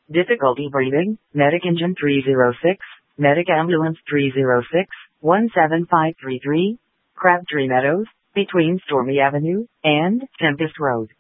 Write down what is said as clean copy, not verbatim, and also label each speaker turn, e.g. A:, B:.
A: Difficulty breathing, Medic Engine 306, Medic Ambulance 306, 17533, Crabtree Meadows, between Stormy Avenue and Tempest Road.